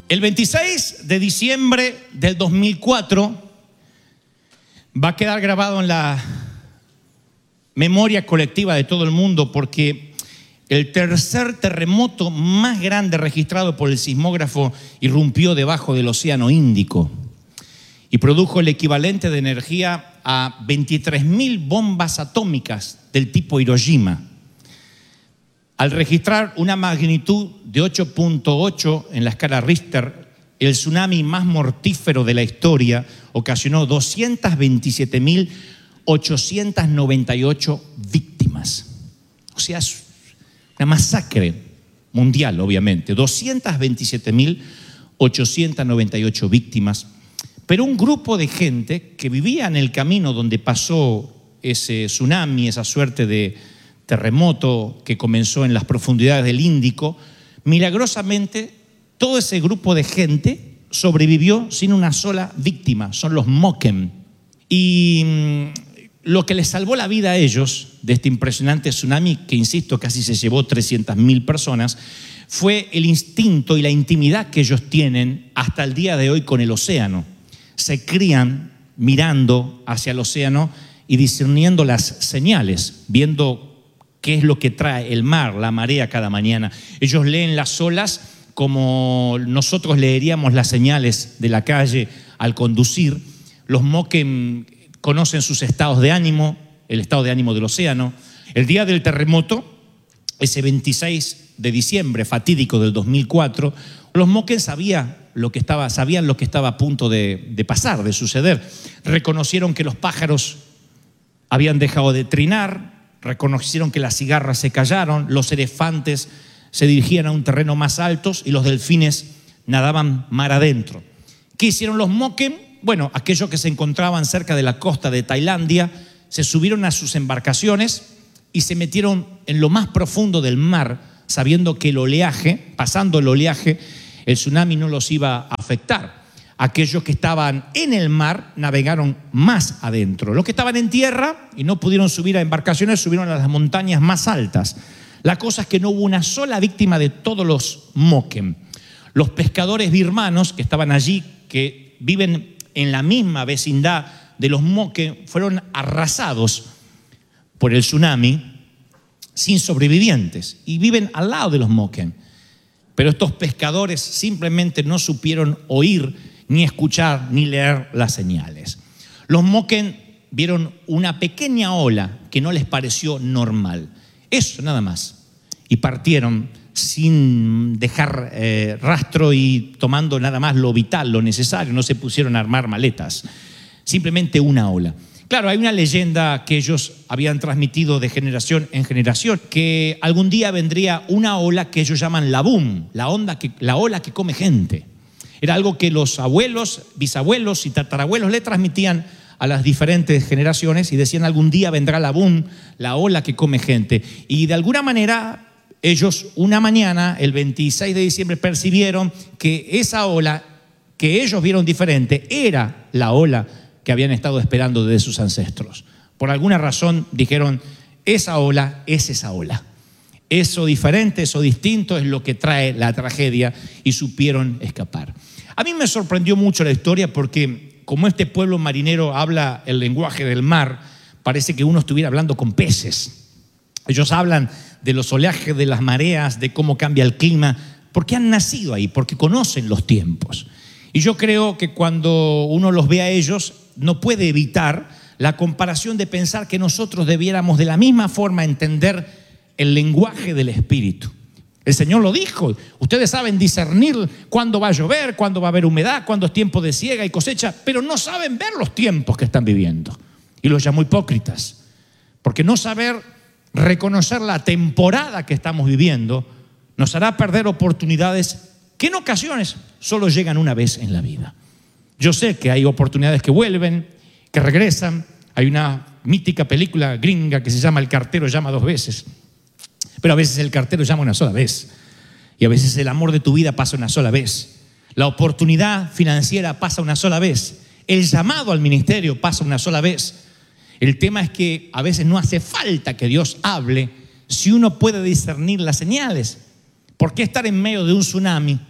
El 26 de diciembre del 2004 va a quedar grabado en la memoria colectiva de todo el mundo porque el tercer terremoto más grande registrado por el sismógrafo irrumpió debajo del Océano Índico y produjo el equivalente de energía a 23.000 bombas atómicas del tipo Hiroshima. Al registrar una magnitud de 8.8 en la escala Richter, el tsunami más mortífero de la historia ocasionó 227.898 víctimas. O sea, es una masacre mundial, obviamente. 227.898 víctimas. Pero un grupo de gente que vivía en el camino donde pasó ese tsunami, esa suerte de terremoto que comenzó en las profundidades del Índico, milagrosamente todo ese grupo de gente sobrevivió sin una sola víctima. Son los Moken. Y lo que les salvó la vida a ellos de este impresionante tsunami, que insisto, casi se llevó 300.000 personas, fue el instinto y la intimidad que ellos tienen hasta el día de hoy con el océano. Se crían mirando hacia el océano y discerniendo las señales, viendo qué es lo que trae el mar, la marea cada mañana. Ellos leen las olas como nosotros leeríamos las señales de la calle al conducir. Los Moken conocen sus estados de ánimo, el estado de ánimo del océano. El día del terremoto, ese 26 de diciembre fatídico del 2004, los Moken sabían lo que estaba a punto de pasar, de suceder. Reconocieron que los pájaros habían dejado de trinar, reconocieron que las cigarras se callaron, los elefantes se dirigían a un terreno más alto y los delfines nadaban mar adentro. ¿Qué hicieron los Moken? Bueno, aquellos que se encontraban cerca de la costa de Tailandia se subieron a sus embarcaciones y se metieron en lo más profundo del mar, sabiendo que el oleaje, pasando el oleaje, el tsunami no los iba a afectar. Aquellos que estaban en el mar navegaron más adentro. Los que estaban en tierra y no pudieron subir a embarcaciones, subieron a las montañas más altas. La cosa es que no hubo una sola víctima de todos los Moken. Los pescadores birmanos que estaban allí, que viven en la misma vecindad de los Moken, fueron arrasados por el tsunami sin sobrevivientes y viven al lado de los Moken. Pero estos pescadores simplemente no supieron oír, ni escuchar, ni leer las señales. Los Moken vieron una pequeña ola que no les pareció normal. Eso nada más. Y partieron sin dejar rastro y tomando nada más lo vital, lo necesario. No se pusieron a armar maletas. Simplemente una ola. Claro, hay una leyenda que ellos habían transmitido de generación en generación, que algún día vendría una ola que ellos llaman la boom, la ola que come gente. Era algo que los abuelos, bisabuelos y tatarabuelos le transmitían a las diferentes generaciones y decían: algún día vendrá la boom, la ola que come gente. Y de alguna manera ellos una mañana, el 26 de diciembre, percibieron que esa ola que ellos vieron diferente era la ola que habían estado esperando desde sus ancestros. Por alguna razón dijeron: esa ola es esa ola. Eso diferente, eso distinto es lo que trae la tragedia, y supieron escapar. A mí me sorprendió mucho la historia porque como este pueblo marinero habla el lenguaje del mar, parece que uno estuviera hablando con peces. Ellos hablan de los oleajes, de las mareas, de cómo cambia el clima, porque han nacido ahí, porque conocen los tiempos. Y yo creo que cuando uno los ve a ellos, no puede evitar la comparación de pensar que nosotros debiéramos de la misma forma entender el lenguaje del Espíritu. El Señor lo dijo: ustedes saben discernir cuándo va a llover, cuándo va a haber humedad, cuándo es tiempo de siega y cosecha, pero no saben ver los tiempos que están viviendo. Y los llamó hipócritas, porque no saber reconocer la temporada que estamos viviendo nos hará perder oportunidades que en ocasiones solo llegan una vez en la vida. Yo sé que hay oportunidades que vuelven, que regresan. Hay una mítica película gringa que se llama El cartero llama 2 veces. Pero a veces el cartero llama una sola vez. Y a veces el amor de tu vida pasa una sola vez. La oportunidad financiera pasa una sola vez. El llamado al ministerio pasa una sola vez. El tema es que a veces no hace falta que Dios hable si uno puede discernir las señales. ¿Por qué estar en medio de un tsunami?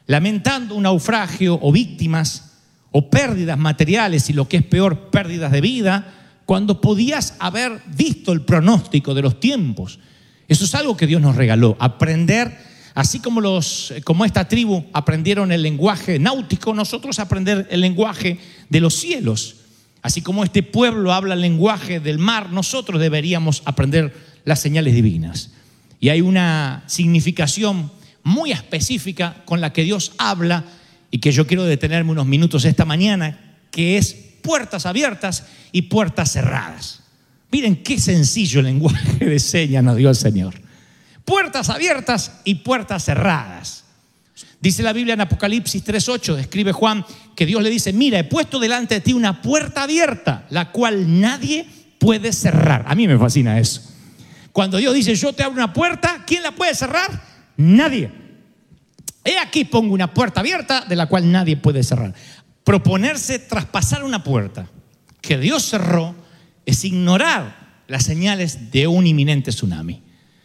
lamentando un naufragio o víctimas o pérdidas materiales y lo que es peor, pérdidas de vida, cuando podías haber visto el pronóstico de los tiempos. Eso es algo que Dios nos regaló, aprender, así como esta tribu aprendieron el lenguaje náutico, nosotros aprender el lenguaje de los cielos. Así como este pueblo habla el lenguaje del mar, nosotros deberíamos aprender las señales divinas. Y hay una significación muy específica con la que Dios habla y que yo quiero detenerme unos minutos esta mañana, que es puertas abiertas y puertas cerradas. Miren qué sencillo el lenguaje de señas nos dio el Señor. Puertas abiertas y puertas cerradas. Dice la Biblia en Apocalipsis 3:8, escribe Juan, que Dios le dice: mira, he puesto delante de ti una puerta abierta, la cual nadie puede cerrar. A mí me fascina eso. Cuando Dios dice: yo te abro una puerta, ¿quién la puede cerrar? Nadie. He aquí pongo una puerta abierta de la cual nadie puede cerrar. Proponerse traspasar una puerta que Dios cerró es ignorar las señales de un inminente tsunami.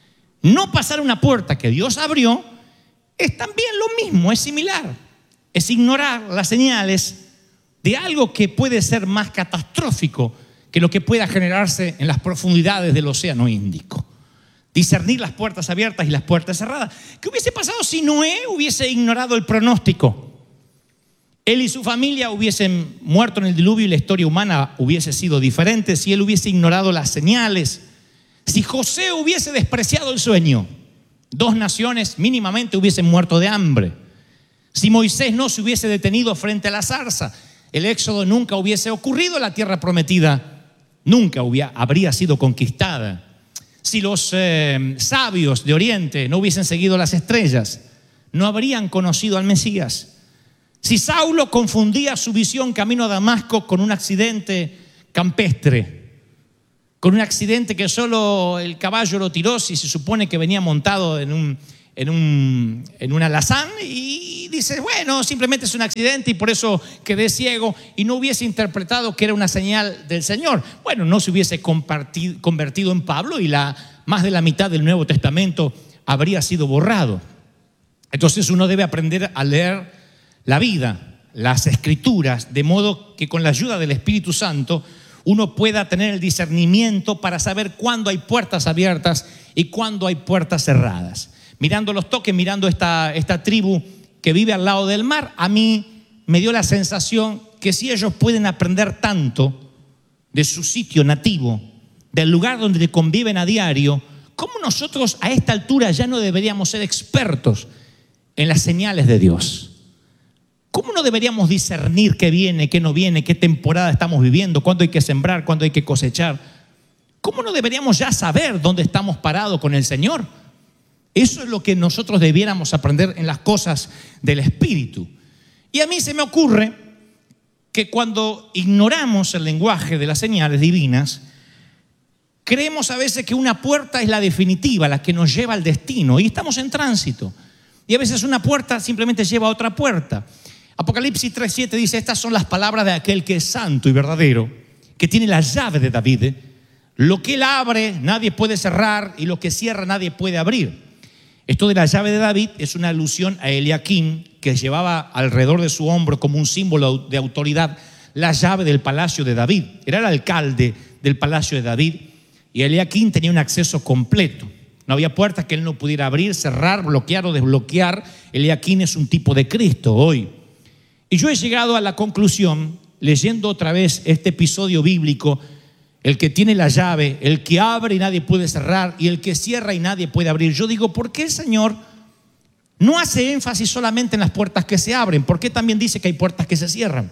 No pasar una puerta que Dios abrió es también lo mismo, es similar. Es ignorar las señales de algo que puede ser más catastrófico que lo que pueda generarse en las profundidades del océano Índico. Discernir las puertas abiertas y las puertas cerradas. ¿Qué hubiese pasado si Noé hubiese ignorado el pronóstico? Él y su familia hubiesen muerto en el diluvio y la historia humana hubiese sido diferente si él hubiese ignorado las señales. Si José hubiese despreciado el sueño, 2 naciones mínimamente hubiesen muerto de hambre. Si Moisés no se hubiese detenido frente a la zarza, el éxodo nunca hubiese ocurrido, la tierra prometida nunca habría sido conquistada. Si los sabios de Oriente no hubiesen seguido las estrellas, no habrían conocido al Mesías. Si Saulo confundía su visión camino a Damasco con un accidente campestre, con un accidente que solo el caballo lo tiró, si se supone que venía montado en un alazán, y dice, bueno, simplemente es un accidente y por eso quedé ciego, y no hubiese interpretado que era una señal del Señor. Bueno, no se hubiese convertido en Pablo y más de la mitad del Nuevo Testamento habría sido borrado. Entonces uno debe aprender a leer la vida, las escrituras, de modo que con la ayuda del Espíritu Santo uno pueda tener el discernimiento para saber cuándo hay puertas abiertas y cuándo hay puertas cerradas. Mirando los toques, mirando esta tribu que vive al lado del mar, a mí me dio la sensación que si ellos pueden aprender tanto de su sitio nativo, del lugar donde conviven a diario, ¿cómo nosotros a esta altura ya no deberíamos ser expertos en las señales de Dios? ¿Cómo no deberíamos discernir qué viene, qué no viene, qué temporada estamos viviendo, cuándo hay que sembrar, cuándo hay que cosechar? ¿Cómo no deberíamos ya saber dónde estamos parados con el Señor? Eso es lo que nosotros debiéramos aprender en las cosas del Espíritu. Y a mí se me ocurre que cuando ignoramos el lenguaje de las señales divinas, creemos a veces que una puerta es la definitiva, la que nos lleva al destino, y estamos en tránsito. Y a veces una puerta simplemente lleva a otra puerta. Apocalipsis 3:7 dice: estas son las palabras de aquel que es santo y verdadero, que tiene la llave de David. Lo que él abre nadie puede cerrar, y lo que cierra nadie puede abrir. Esto de la llave de David es una alusión a Eliaquim, que llevaba alrededor de su hombro como un símbolo de autoridad la llave del palacio de David. Era el alcalde del palacio de David, y Eliaquim tenía un acceso completo. No había puertas que él no pudiera abrir, cerrar, bloquear o desbloquear. Eliaquim es un tipo de Cristo hoy. Y yo he llegado a la conclusión, leyendo otra vez este episodio bíblico, el que tiene la llave, el que abre y nadie puede cerrar, y el que cierra y nadie puede abrir. Yo digo, ¿por qué el Señor no hace énfasis solamente en las puertas que se abren? ¿Por qué también dice que hay puertas que se cierran?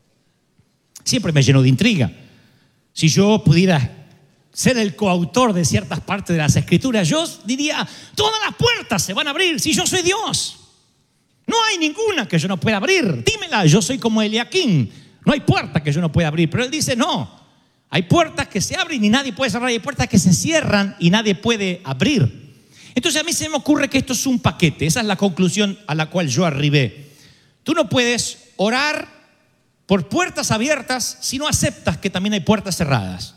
Siempre me lleno de intriga. Si yo pudiera ser el coautor de ciertas partes de las Escrituras, yo diría, todas las puertas se van a abrir si yo soy Dios. No hay ninguna que yo no pueda abrir. Dímela, yo soy como Eliaquim. No hay puerta que yo no pueda abrir. Pero él dice, no. Hay puertas que se abren y nadie puede cerrar. Y hay puertas que se cierran y nadie puede abrir. Entonces a mí se me ocurre que esto es un paquete. Esa es la conclusión a la cual yo arribé. Tú no puedes orar por puertas abiertas si no aceptas que también hay puertas cerradas.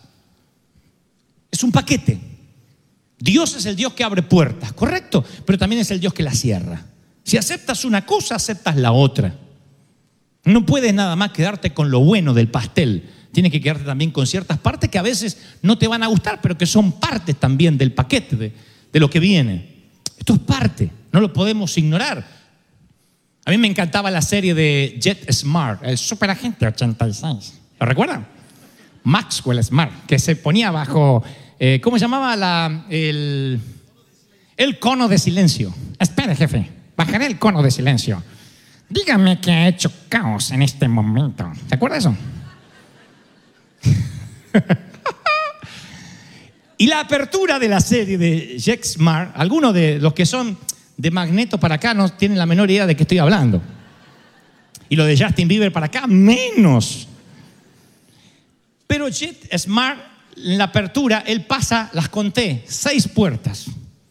Es un paquete. Dios es el Dios que abre puertas, correcto, pero también es el Dios que las cierra. Si aceptas una cosa, aceptas la otra. No puedes nada más quedarte con lo bueno del pastel. Tienes que quedarte también con ciertas partes que a veces no te van a gustar, pero que son partes también del paquete, de lo que viene. Esto es parte, no lo podemos ignorar. A mí me encantaba la serie de Jet Smart, el superagente 86. ¿Lo recuerdan? Maxwell Smart, que se ponía bajo, ¿cómo se llamaba? El cono de silencio. Espere, jefe, bajaré el cono de silencio. Dígame que ha hecho caos en este momento. ¿Se acuerda de eso? Y la apertura de la serie de Jet Smart, algunos de los que son de Magneto para acá no tienen la menor idea de qué estoy hablando. Y lo de Justin Bieber para acá, menos. Pero Jet Smart, en la apertura, él pasa, las conté, 6 puertas.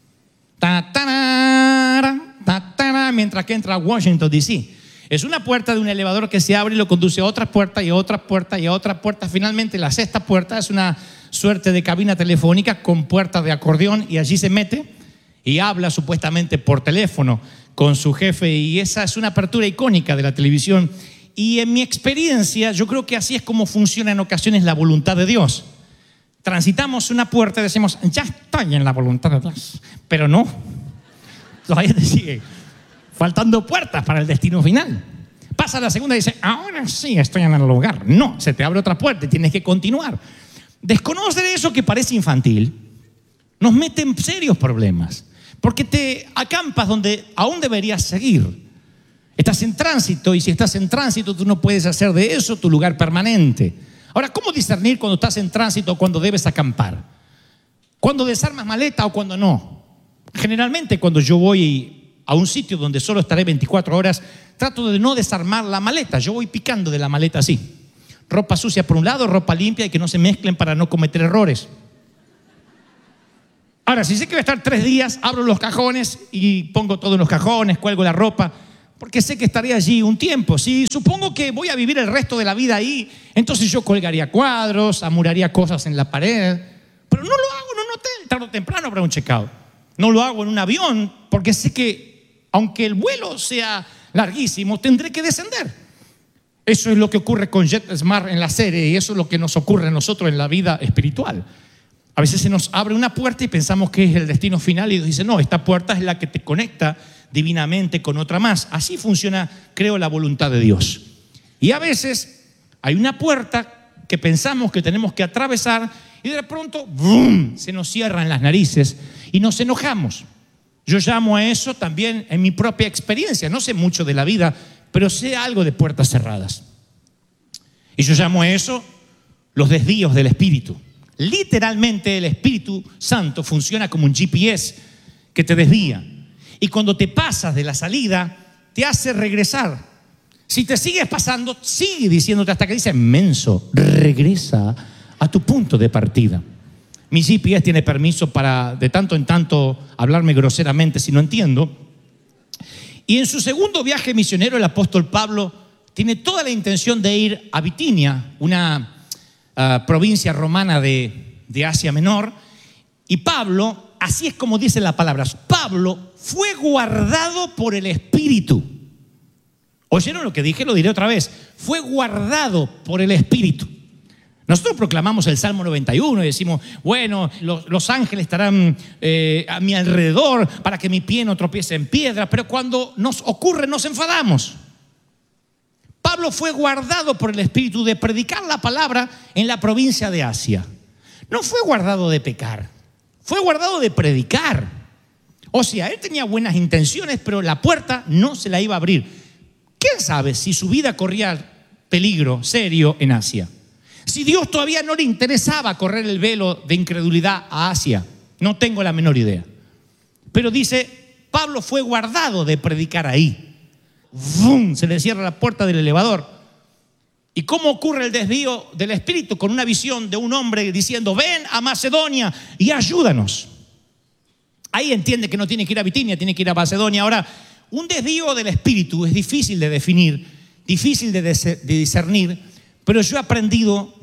Mientras que entra a Washington, D.C. Es una puerta de un elevador que se abre y lo conduce a otra puerta y a otra puerta y a otra puerta. Finalmente, la 6ª puerta es una suerte de cabina telefónica con puertas de acordeón y allí se mete y habla supuestamente por teléfono con su jefe, y esa es una apertura icónica de la televisión. Y en mi experiencia, yo creo que así es como funciona en ocasiones la voluntad de Dios. Transitamos una puerta y decimos, ya estoy en la voluntad de Dios, pero no. Todavía te sigue faltando puertas para el destino final. Pasa la segunda y dice, ahora sí estoy en el lugar. No, se te abre otra puerta y tienes que continuar. Desconocer eso que parece infantil nos mete en serios problemas, porque te acampas donde aún deberías seguir. Estás en tránsito, y si estás en tránsito tú no puedes hacer de eso tu lugar permanente. Ahora, ¿cómo discernir cuando estás en tránsito o cuando debes acampar? ¿Cuándo desarmas maleta o cuando no? Generalmente cuando yo voy a un sitio donde solo estaré 24 horas, trato de no desarmar la maleta. Yo voy picando de la maleta así. Ropa sucia por un lado, ropa limpia, y que no se mezclen para no cometer errores. Ahora, si sé que voy a estar 3 días, abro los cajones y pongo todo en los cajones, cuelgo la ropa, porque sé que estaré allí un tiempo. Si supongo que voy a vivir el resto de la vida ahí, entonces yo colgaría cuadros, amuraría cosas en la pared, pero no lo hago en un hotel, tarde o temprano habrá un checkout. No lo hago en un avión, porque sé que aunque el vuelo sea larguísimo, tendré que descender. Eso es lo que ocurre con Jet Smart en la serie, y eso es lo que nos ocurre a nosotros en la vida espiritual. A veces se nos abre una puerta y pensamos que es el destino final, y Dios dice, no, esta puerta es la que te conecta divinamente con otra más. Así funciona, creo, la voluntad de Dios. Y a veces hay una puerta que pensamos que tenemos que atravesar y de pronto ¡bum!, se nos cierran las narices y nos enojamos. Yo llamo a eso también, en mi propia experiencia, no sé mucho de la vida, pero sé algo de puertas cerradas. Y yo llamo a eso los desvíos del Espíritu. Literalmente el Espíritu Santo funciona como un GPS que te desvía. Y cuando te pasas de la salida, te hace regresar. Si te sigues pasando, sigue diciéndote hasta que dice, menso, regresa a tu punto de partida. Mi GPS tiene permiso para de tanto en tanto hablarme groseramente si no entiendo. Y en su segundo viaje misionero, el apóstol Pablo tiene toda la intención de ir a Bitinia, una provincia romana de Asia Menor. Y Pablo, así es como dice la palabra, Pablo fue guardado por el Espíritu. ¿Oyeron lo que dije? Lo diré otra vez. Fue guardado por el Espíritu. Nosotros proclamamos el Salmo 91 y decimos, bueno, los ángeles estarán a mi alrededor para que mi pie no tropiece en piedra, pero cuando nos ocurre nos enfadamos. Pablo fue guardado por el Espíritu de predicar la palabra en la provincia de Asia. No fue guardado de pecar, fue guardado de predicar. O sea, él tenía buenas intenciones, pero la puerta no se la iba a abrir. ¿Quién sabe si su vida corría peligro serio en Asia? Si Dios todavía no le interesaba correr el velo de incredulidad a Asia, no tengo la menor idea. Pero dice, Pablo fue guardado de predicar ahí. ¡Bum! Se le cierra la puerta del elevador. ¿Y cómo ocurre el desvío del Espíritu? Con una visión de un hombre diciendo, ven a Macedonia y ayúdanos. Ahí entiende que no tiene que ir a Bitinia, tiene que ir a Macedonia. Ahora, un desvío del Espíritu es difícil de definir, difícil de discernir, pero yo he aprendido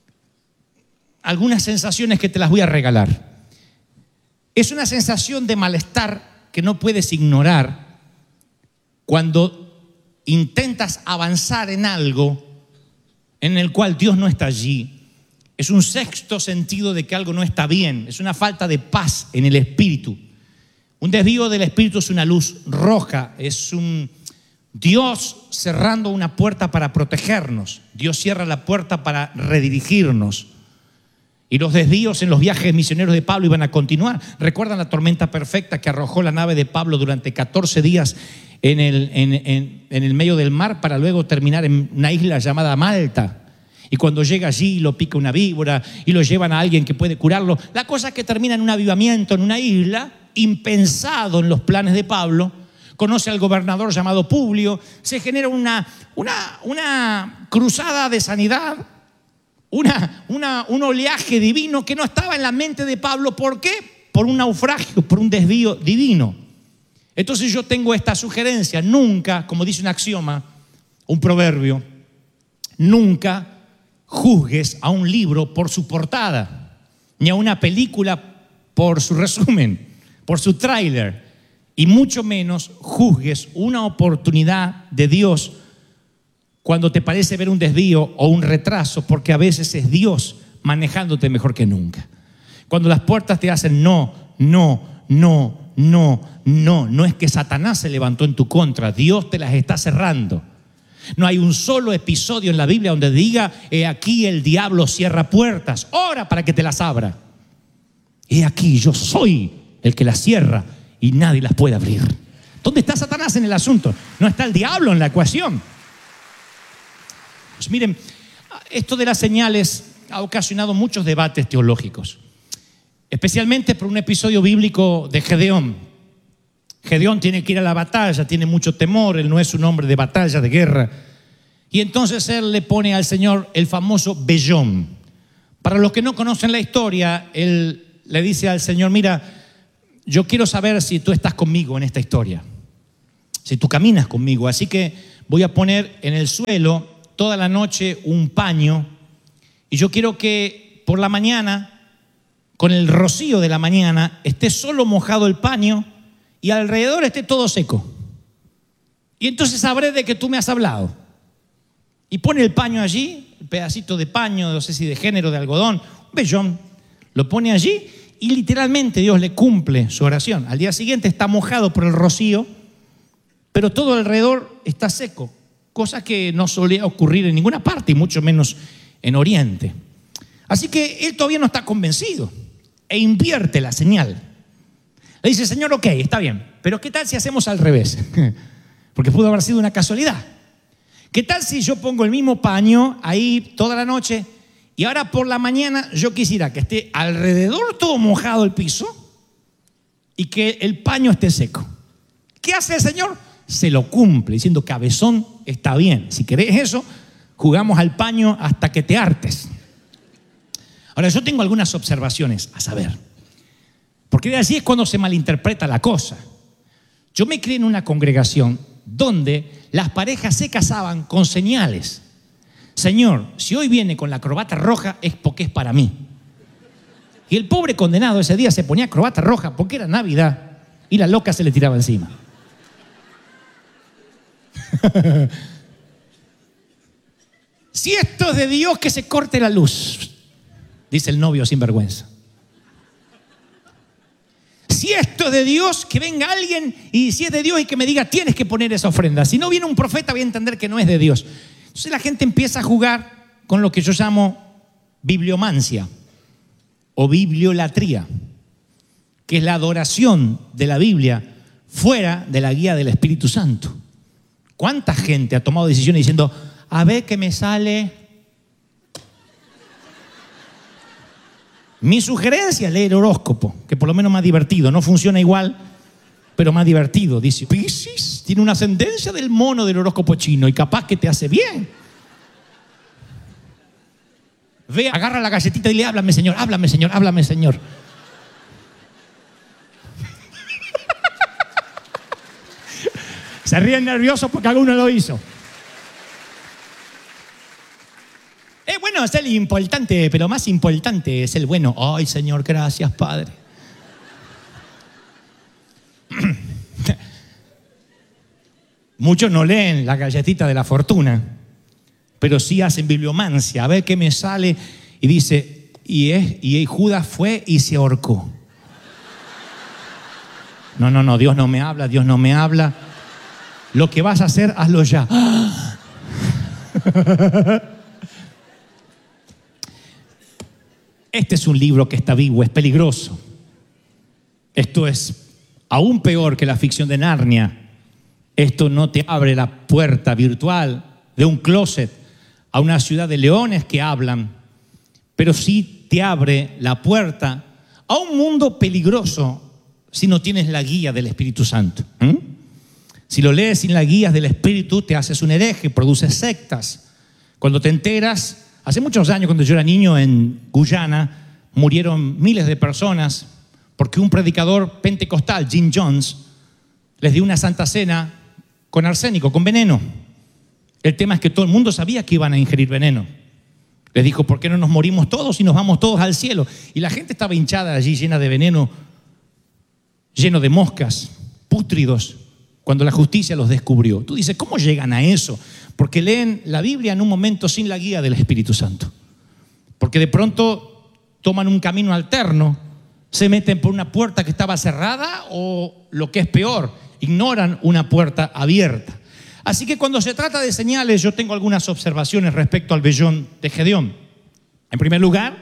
algunas sensaciones que te las voy a regalar. Es una sensación de malestar que no puedes ignorar cuando intentas avanzar en algo en el cual Dios no está allí. Es un sexto sentido de que algo no está bien. Es una falta de paz en el espíritu. Un desvío del espíritu es una luz roja. Es un Dios cerrando una puerta para protegernos. Dios cierra la puerta para redirigirnos. Y los desvíos en los viajes misioneros de Pablo iban a continuar. ¿Recuerdan la tormenta perfecta que arrojó la nave de Pablo durante 14 días en el medio del mar para luego terminar en una isla llamada Malta? Y cuando llega allí lo pica una víbora y lo llevan a alguien que puede curarlo. La cosa es que termina en un avivamiento en una isla, impensado en los planes de Pablo. Conoce al gobernador llamado Publio. Se genera una cruzada de sanidad, un oleaje divino que no estaba en la mente de Pablo. ¿Por qué? Por un naufragio, por un desvío divino. Entonces yo tengo esta sugerencia: nunca, como dice un axioma, un proverbio, nunca juzgues a un libro por su portada, ni a una película por su resumen, por su tráiler, y mucho menos juzgues una oportunidad de Dios cuando te parece ver un desvío o un retraso, porque a veces es Dios manejándote mejor que nunca. Cuando las puertas te hacen no, no es que Satanás se levantó en tu contra, Dios te las está cerrando. No hay un solo episodio en la Biblia donde diga: he aquí el diablo cierra puertas, ora para que te las abra. He aquí, yo soy el que las cierra y nadie las puede abrir. ¿Dónde está Satanás en el asunto? No está el diablo en la ecuación. Pues miren, esto de las señales ha ocasionado muchos debates teológicos, especialmente por un episodio bíblico de Gedeón. Gedeón tiene que ir a la batalla, tiene mucho temor, él no es un hombre de batalla, de guerra. Y entonces él le pone al Señor el famoso vellón. Para los que no conocen la historia, él le dice al Señor: mira, yo quiero saber si tú estás conmigo en esta historia, si tú caminas conmigo. Así que voy a poner en el suelo toda la noche un paño, y yo quiero que por la mañana, con el rocío de la mañana, esté solo mojado el paño y alrededor esté todo seco. Y entonces sabré de que tú me has hablado. Y pone el paño allí, el pedacito de paño, no sé si de género, de algodón, un vellón, lo pone allí y literalmente Dios le cumple su oración. Al día siguiente está mojado por el rocío, pero todo alrededor está seco, cosa que no solía ocurrir en ninguna parte y mucho menos en Oriente. Así que él todavía no está convencido e invierte la señal. Le dice: Señor, ok, está bien, pero ¿qué tal si hacemos al revés? Porque pudo haber sido una casualidad. ¿Qué tal si yo pongo el mismo paño ahí toda la noche y ahora por la mañana yo quisiera que esté alrededor todo mojado el piso y que el paño esté seco? ¿Qué hace el Señor? Se lo cumple diciendo: cabezón, está bien, si querés eso, jugamos al paño hasta que te hartes. Ahora, yo tengo algunas observaciones a saber, porque de así es cuando se malinterpreta la cosa. Yo me crié en una congregación donde las parejas se casaban con señales. Señor, si hoy viene con la corbata roja es porque es para mí. Y el pobre condenado ese día se ponía corbata roja porque era Navidad y la loca se le tiraba encima. Si esto es de Dios, que se corte la luz, dice el novio sin vergüenza. Si esto es de Dios, que venga alguien, y si es de Dios y que me diga: tienes que poner esa ofrenda. Si no viene un profeta, voy a entender que no es de Dios. Entonces la gente empieza a jugar con lo que yo llamo bibliomancia o bibliolatría, que es la adoración de la Biblia fuera de la guía del Espíritu Santo. ¿Cuánta gente ha tomado decisiones diciendo: a ver qué me sale? Mi sugerencia es leer horóscopo, que por lo menos más divertido. No funciona igual, pero más divertido. Dice: Piscis tiene una ascendencia del mono del horóscopo chino y capaz que te hace bien. Ve, agarra la galletita y dile: háblame, Señor, háblame, Señor, háblame, Señor. Se ríen nerviosos porque alguno lo hizo. Bueno, es el importante, pero más importante es el bueno. Ay, Señor, gracias, Padre. Muchos no leen la galletita de la fortuna, pero sí hacen bibliomancia, a ver qué me sale, y dice, y Judas fue y se ahorcó. No, Dios no me habla, Dios no me habla. Lo que vas a hacer, hazlo ya. Este es un libro que está vivo, es peligroso. Esto es aún peor que la ficción de Narnia. Esto no te abre la puerta virtual de un closet a una ciudad de leones que hablan, pero sí te abre la puerta a un mundo peligroso si no tienes la guía del Espíritu Santo. Si lo lees sin la guía del Espíritu, te haces un hereje, produces sectas. Cuando te enteras, hace muchos años, cuando yo era niño en Guyana, murieron miles de personas porque un predicador pentecostal, Jim Jones, les dio una santa cena con arsénico, con veneno. El tema es que todo el mundo sabía que iban a ingerir veneno. Les dijo, ¿por qué no nos morimos todos y nos vamos todos al cielo? Y la gente estaba hinchada allí, llena de veneno, lleno de moscas, pútridos, cuando la justicia los descubrió. Tú dices, ¿cómo llegan a eso? Porque leen la Biblia en un momento sin la guía del Espíritu Santo. Porque de pronto toman un camino alterno, se meten por una puerta que estaba cerrada o, lo que es peor, ignoran una puerta abierta. Así que cuando se trata de señales, yo tengo algunas observaciones respecto al vellón de Gedeón. En primer lugar,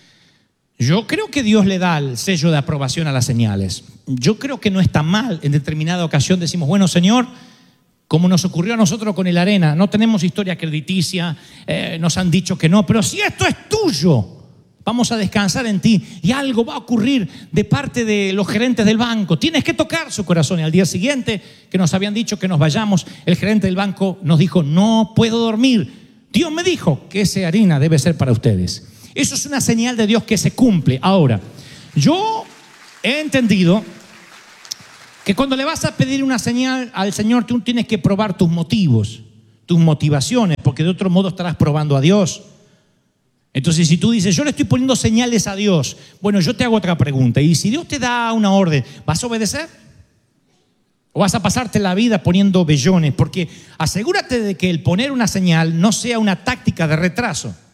yo creo que Dios le da el sello de aprobación a las señales. Yo creo que no está mal. En determinada ocasión decimos, bueno, Señor, como nos ocurrió a nosotros con el Arena, no tenemos historia crediticia, nos han dicho que no, pero si esto es tuyo, vamos a descansar en ti y algo va a ocurrir de parte de los gerentes del banco. Tienes que tocar su corazón. Y al día siguiente, que nos habían dicho que nos vayamos, el gerente del banco nos dijo, no puedo dormir. Dios me dijo que esa harina debe ser para ustedes. Eso es una señal de Dios que se cumple. Ahora, yo he entendido que cuando le vas a pedir una señal al Señor, tú tienes que probar tus motivos, tus motivaciones, porque de otro modo estarás probando a Dios. Entonces, si tú dices, yo le estoy poniendo señales a Dios, bueno, yo te hago otra pregunta. Y si Dios te da una orden, ¿vas a obedecer? ¿O vas a pasarte la vida poniendo vellones? Porque asegúrate de que el poner una señal no sea una táctica de retraso.